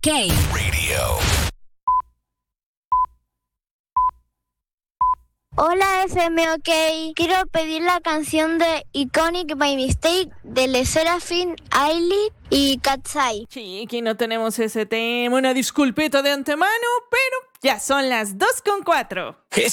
OK. Radio. Hola FM OK, quiero pedir la canción de Iconic by Mistake de Le Sserafim, Ailey y Katsai. Chiqui, no tenemos ese tema, una disculpita de antemano, pero ya son las 2:04.